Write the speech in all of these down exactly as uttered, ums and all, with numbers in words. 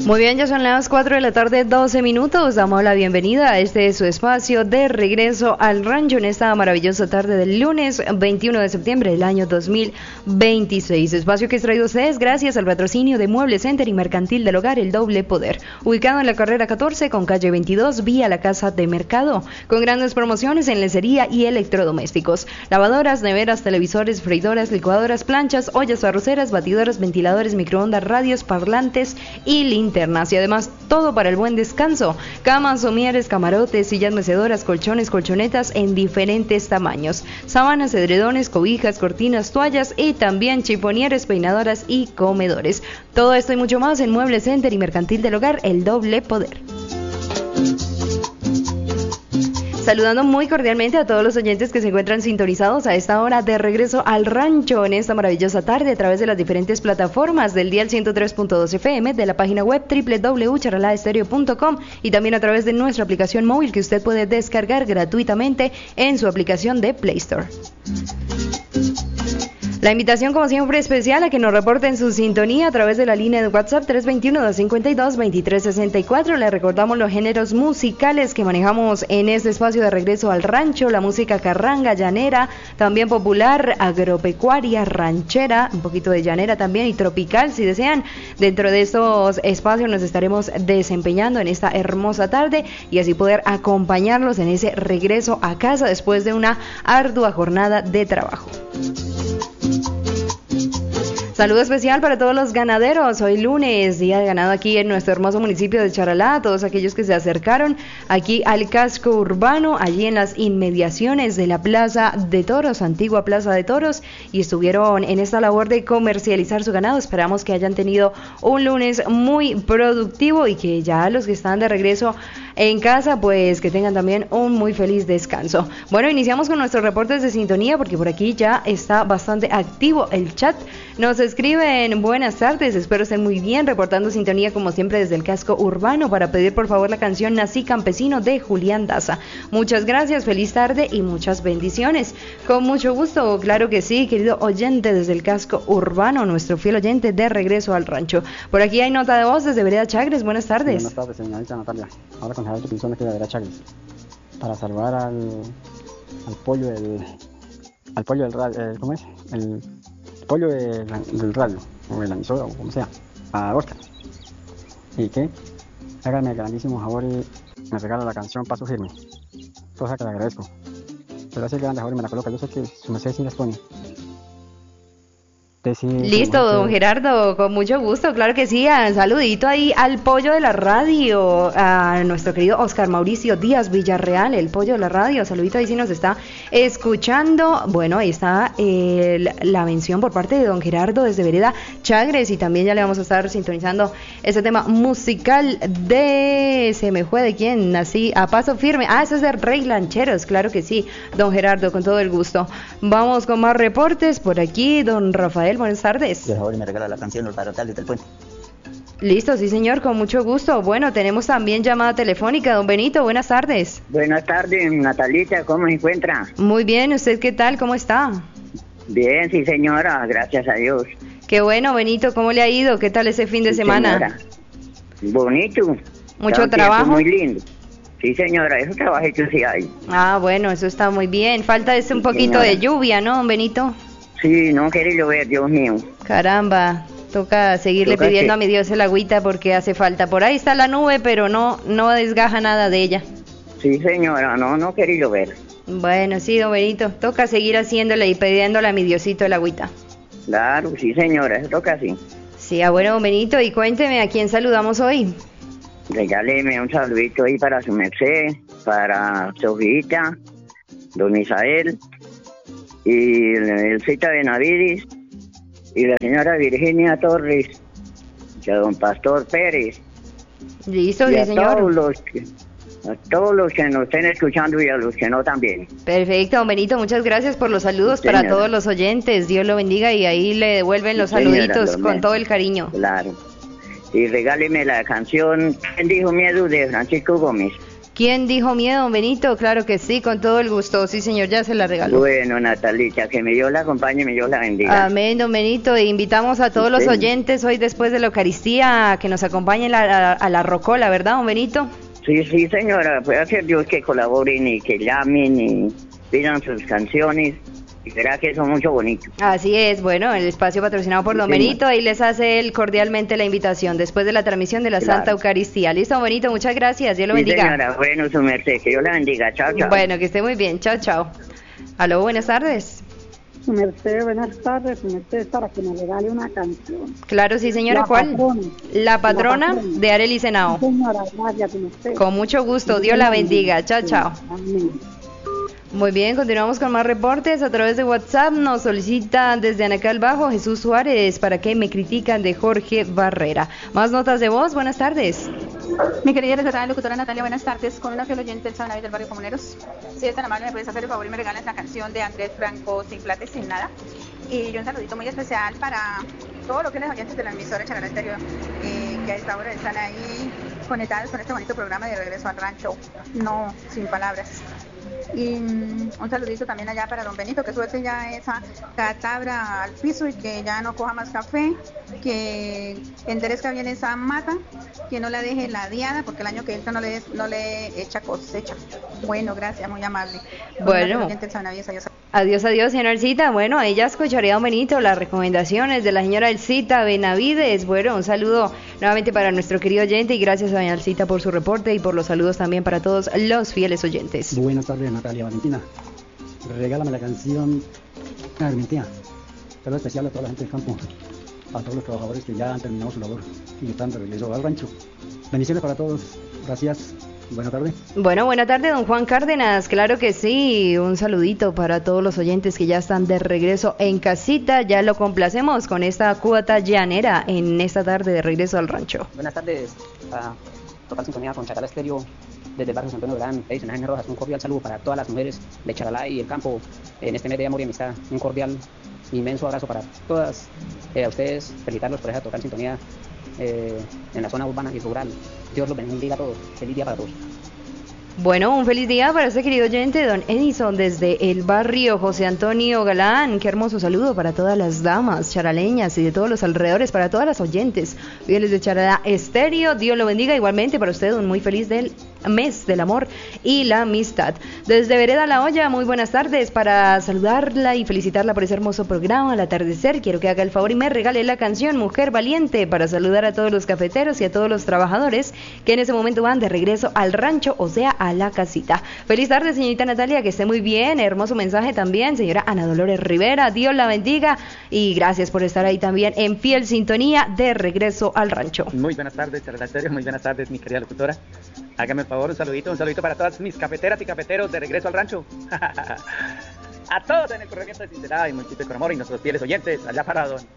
Muy bien, ya son las cuatro de la tarde, doce minutos. Damos la bienvenida a este su espacio de regreso al rancho en esta maravillosa tarde del lunes veintiuno de septiembre del año dos mil veintiséis. Espacio que es traído a ustedes gracias al patrocinio de Mueble Center y Mercantil del Hogar El Doble Poder, ubicado en la carrera catorce con calle veintidós, vía la Casa de Mercado, con grandes promociones en lencería y electrodomésticos, lavadoras, neveras, televisores, freidoras, licuadoras, planchas, ollas arroceras, batidoras, ventiladores, microondas, radios, parlantes y linternas. Y además todo para el buen descanso: camas, somieres, camarotes, sillas mecedoras, colchones, colchonetas en diferentes tamaños, sábanas, edredones, cobijas, cortinas, toallas y también chifonieres, peinadoras y comedores. Todo esto y mucho más en Mueble Center y Mercantil del Hogar El Doble Poder. Saludando muy cordialmente a todos los oyentes que se encuentran sintonizados a esta hora de regreso al rancho en esta maravillosa tarde a través de las diferentes plataformas del dial ciento tres punto dos F M, de la página web doble u doble u doble u punto charalá estéreo punto com y también a través de nuestra aplicación móvil que usted puede descargar gratuitamente en su aplicación de Play Store. La invitación, como siempre, especial a que nos reporten su sintonía a través de la línea de WhatsApp tres dos uno, dos cinco dos, dos tres seis cuatro. Le recordamos los géneros musicales que manejamos en este espacio de regreso al rancho: la música carranga, llanera, también popular, agropecuaria, ranchera, un poquito de llanera también y tropical, si desean. Dentro de estos espacios nos estaremos desempeñando en esta hermosa tarde y así poder acompañarlos en ese regreso a casa después de una ardua jornada de trabajo. Saludo especial para todos los ganaderos. Hoy lunes, día de ganado aquí en nuestro hermoso municipio de Charalá. Todos aquellos que se acercaron aquí al casco urbano, allí en las inmediaciones de la Plaza de Toros, antigua Plaza de Toros, y estuvieron en esta labor de comercializar su ganado. Esperamos que hayan tenido un lunes muy productivo y que ya los que están de regreso en casa, pues que tengan también un muy feliz descanso. Bueno, iniciamos con nuestros reportes de sintonía porque por aquí ya está bastante activo el chat. Nos escriben: buenas tardes, espero estén muy bien, reportando sintonía como siempre desde el casco urbano para pedir por favor la canción Nací Campesino de Julián Daza. Muchas gracias, feliz tarde y muchas bendiciones. Con mucho gusto, claro que sí, querido oyente desde el casco urbano, nuestro fiel oyente de regreso al rancho. Por aquí hay nota de voz desde Vereda Chagres, buenas tardes. Buenas tardes, señorita Natalia. Ahora con Javier Pinzón aquí de Vereda Chagres, para saludar al, al pollo del al pollo del radio, ¿cómo es? El pollo de la, del radio, o de la emisora, o como sea, a Oscar. Y que hágame el grandísimo favor y me regala la canción Paso Firme, cosa que le agradezco. Pero hace el grande favor y me la coloca, yo sé que su merced sí las pone. Sí, listo, don Gerardo, con mucho gusto, claro que sí. Un saludito ahí al pollo de la radio, a nuestro querido Oscar Mauricio Díaz Villarreal, el pollo de la radio. Saludito ahí si nos está escuchando. Bueno, ahí está eh, la mención por parte de don Gerardo desde Vereda Chagres, y también ya le vamos a estar sintonizando ese tema musical de Se me fue de quién, Nací a Paso Firme. Ah, eso es de Rey Lancheros, claro que sí, don Gerardo, con todo el gusto. Vamos con más reportes por aquí, don Rafael. Buenas tardes. Por favor, y me regala la canción Los Barrotales del Puente. Listo, sí señor, con mucho gusto. Bueno, tenemos también llamada telefónica. Don Benito, buenas tardes. Buenas tardes, Natalita, ¿cómo se encuentra? Muy bien, ¿usted qué tal? ¿Cómo está? Bien, sí señora, gracias a Dios. Qué bueno, Benito, ¿cómo le ha ido? ¿Qué tal ese fin de sí, semana? Señora. Bonito. ¿Mucho trabajo? Muy lindo. Sí señora, eso trabajito sí hay. Ah, bueno, eso está muy bien. Falta este un sí, poquito señora. de lluvia, ¿no, don Benito? Sí, no quiere llover, Dios mío. Caramba, toca seguirle toca pidiendo que... a mi Dios el agüita porque hace falta. Por ahí está la nube, pero no no desgaja nada de ella. Sí, señora, no, no quiere llover. Bueno, sí, don Benito, toca seguir haciéndole y pidiéndole a mi Diosito el agüita. Claro, sí, señora, eso toca así. Sí, ah, bueno, don Benito, y cuénteme, ¿a quién saludamos hoy? Regáleme un saludito ahí para su merced, para Sofita, don Isael, y el, el Cita Benavides, y la señora Virginia Torres, y a don Pastor Pérez. Listo, y sí, a señor. Todos los que, a todos los que nos estén escuchando y a los que no también. Perfecto, don Benito, muchas gracias por los saludos sí, para todos los oyentes. Dios lo bendiga y ahí le devuelven los sí, saluditos señora, con todo el cariño. Claro. Y regáleme la canción ¿Quién dijo miedo? De Francisco Gómez. ¿Quién dijo miedo, don Benito? Claro que sí, con todo el gusto. Sí, señor, ya se la regaló. Bueno, Natalita, que me Dios la acompañe y me Dios la bendiga. Amén, don Benito. E invitamos a todos los oyentes hoy después de la Eucaristía a que nos acompañen a la, a la rocola, ¿verdad, don Benito? Sí, sí, señora. Puede ser Dios que colaboren y que llamen y pidan sus canciones. Y verá que son mucho bonitos. Así es, bueno, el espacio patrocinado por Don Benito, ahí les hace él cordialmente la invitación después de la transmisión de la claro. Santa Eucaristía. Listo, Don Benito, muchas gracias, Dios lo sí, bendiga. Señora, bueno, su merced, que Dios la bendiga, chao, chao. Bueno, que esté muy bien, chao, chao. Aló, buenas tardes. Su merced, buenas tardes, su merced, para que me regale una canción. Claro, sí, señora, la ¿cuál? Patrona. La patrona, la patrona de Arely Senao. Sí, señora, gracias, su merced. Con mucho gusto, Dios la bendiga, chao, sí, chao. Amén. Muy bien, continuamos con más reportes a través de WhatsApp. Nos solicitan desde Anacal Bajo Jesús Suárez, ¿para qué me critican? De Jorge Barrera. Más notas de voz, buenas tardes. Mi querida respetada locutora Natalia, buenas tardes. Con una fiel oyente del Sabanavis del barrio Comuneros. Si eres tan amable, me puedes hacer el favor y me regalas la canción de Andrés Franco, Sin Plata y Sin Nada. Y un saludito muy especial para todos los que les oyentes de la emisora Charalá Estéreo, eh, que a esta hora están ahí conectados con este bonito programa de Regreso al Rancho. No, sin palabras. Y um, un saludito también allá para don Benito, que suelte ya esa catabra al piso y que ya no coja más café, que enderezca bien esa mata, que no la deje ladeada, porque el año que entra no le, no le echa cosecha. Bueno, gracias, muy amable. Bueno, adiós, adiós, señora Elcita. Bueno, ahí ya escucharía don Benito las recomendaciones de la señora Elcita Benavides. Bueno, un saludo nuevamente para nuestro querido oyente y gracias a doña Elcita por su reporte y por los saludos también para todos los fieles oyentes. Buenas tardes, Natalia Valentina. Regálame la canción Argentina. Saludo especial a toda la gente del campo, a todos los trabajadores que ya han terminado su labor y están de regreso al rancho. Bendiciones para todos. Gracias. Buenas tardes. Bueno, buena tarde, don Juan Cárdenas. Claro que sí. Un saludito para todos los oyentes que ya están de regreso en casita. Ya lo complacemos con esta cuota llanera en esta tarde de regreso al rancho. Buenas tardes. A total sintonía con Charalá Estéreo. Desde el barrio San Antonio Gran, Edison Jaime Rojas, un cordial saludo para todas las mujeres de Charalá y el campo en este mes de amor y amistad. Un cordial, inmenso abrazo para todas eh, a ustedes, felicitarlos por esa total sintonía eh, en la zona urbana y rural. Dios los bendiga a todos. Feliz día para todos. Bueno, un feliz día para este querido oyente, don Edison, desde el barrio José Antonio Galán. Qué hermoso saludo para todas las damas charaleñas y de todos los alrededores, para todas las oyentes fieles de Charalá Estéreo. Dios lo bendiga. Igualmente para usted un muy feliz del mes del amor y la amistad. Desde Vereda La Olla, muy buenas tardes, para saludarla y felicitarla por ese hermoso programa al atardecer. Quiero que haga el favor y me regale la canción Mujer Valiente para saludar a todos los cafeteros y a todos los trabajadores que en ese momento van de regreso al rancho, o sea, a la casita. Feliz tarde, señorita Natalia, que esté muy bien. Hermoso mensaje también, señora Ana Dolores Rivera. Dios la bendiga y gracias por estar ahí también en fiel sintonía de regreso al rancho. Muy buenas tardes, Charalá Estéreo. Muy buenas tardes, mi querida locutora. Hágame el favor, un saludito, un saludito para todas mis cafeteras y cafeteros de regreso al rancho. A todos en el corregimiento de Sincerá y municipio de Coramor y nuestros fieles oyentes, allá para don,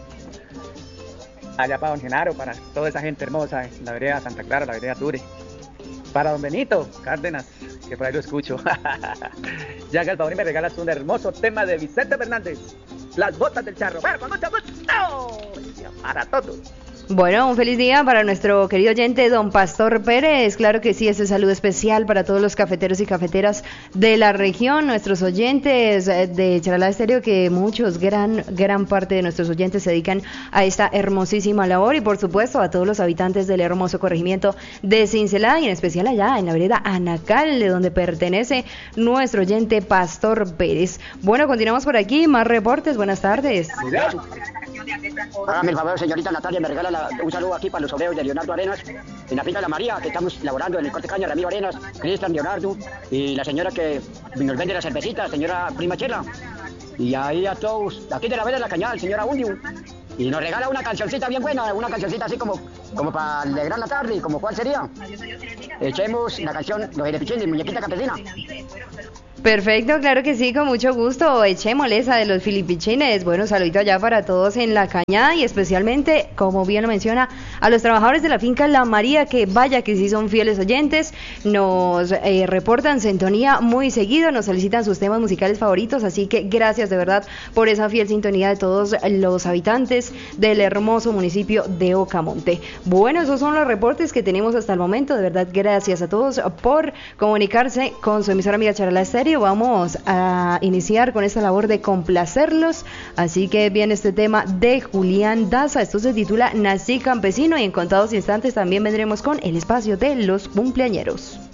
allá para don Genaro, para toda esa gente hermosa, la vereda Santa Clara, la vereda Ture. Para don Benito Cárdenas, que por ahí lo escucho. Ya haga el favor y me regalas un hermoso tema de Vicente Fernández, Las Botas del Charro. Bueno, con mucho gusto. Para todos. Bueno, un feliz día para nuestro querido oyente don Pastor Pérez. Claro que sí, ese saludo especial para todos los cafeteros y cafeteras de la región, nuestros oyentes de Charalá Estéreo, que muchos, gran gran parte de nuestros oyentes se dedican a esta hermosísima labor, y por supuesto a todos los habitantes del hermoso corregimiento de Cincelá y en especial allá en la vereda Anacal, de donde pertenece nuestro oyente Pastor Pérez. Bueno, continuamos por aquí, más reportes, buenas tardes. Hágame el favor, señorita Natalia, me regala la, un saludo aquí para los obreros de Leonardo Arenas, en la finca de la María, que estamos laborando en el corte caña, Ramiro Arenas, Cristian Leonardo, y la señora que nos vende las cervecitas, señora Prima Chela, y ahí a todos, aquí de la vereda de la Cañada, señora Undiu, y nos regala una cancioncita bien buena, una cancioncita así como, como para alegrar la tarde, como cuál sería. Echemos la canción Los Erepichines, Muñequita Campesina. Perfecto, claro que sí, con mucho gusto. Echémosle esa de los filipichines. Bueno, saludito allá para todos en La Cañada y especialmente, como bien lo menciona, a los trabajadores de la finca La María, que vaya que sí son fieles oyentes, nos eh, reportan sintonía muy seguido, nos solicitan sus temas musicales favoritos, así que gracias de verdad por esa fiel sintonía de todos los habitantes del hermoso municipio de Ocamonte. Bueno, esos son los reportes que tenemos hasta el momento, de verdad gracias a todos por comunicarse con su emisora amiga Charalá Estéreo. Vamos a iniciar con esta labor de complacerlos, así que viene este tema de Julián Daza, esto se titula Nací Campesino y en contados instantes también vendremos con el espacio de los cumpleañeros.